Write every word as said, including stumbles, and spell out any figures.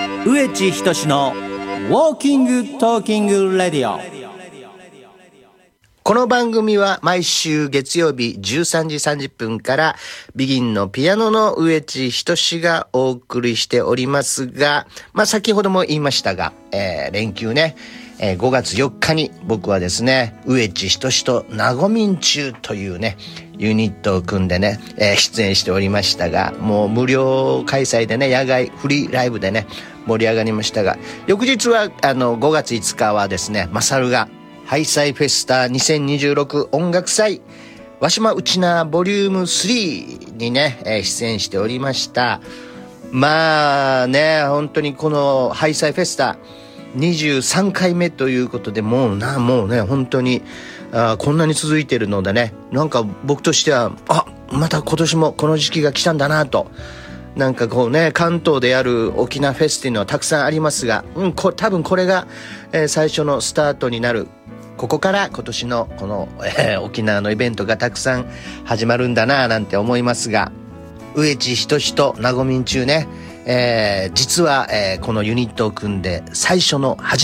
植地仁のウォーキングトーキングレディオ。 この番組は毎週月曜日じゅうさんじさんじゅっぷんからビギンのピアノの植地仁がお送りしておりますが、まあ先ほども言いましたが、えー、連休ね、えー、ごがつよっかに僕はですね、植地仁となごみんちゅうというねユニットを組んでね、えー、出演しておりましたが、もう無料開催でね、野外フリーライブでね盛り上がりましたが、翌日はあのごがついつかはですね、マサルがハイサイフェスタにせんにじゅうろく音楽祭わしまうちなボリュームスリーにね、えー、出演しておりました。まあね、本当にこのハイサイフェスタにじゅうさんかいめということで、もうなもうね本当にあこんなに続いてるのでね、なんか僕としてはあまた今年もこの時期が来たんだなと、なんかこうね、関東でやる沖縄フェスっていうのはたくさんありますが、うんこ多分これが、えー、最初のスタートになる。ここから今年のこの、えー、沖縄のイベントがたくさん始まるんだななんて思いますが、植地仁となごみんちゅうね、えー、実は、えー、このユニットを組んで最初の初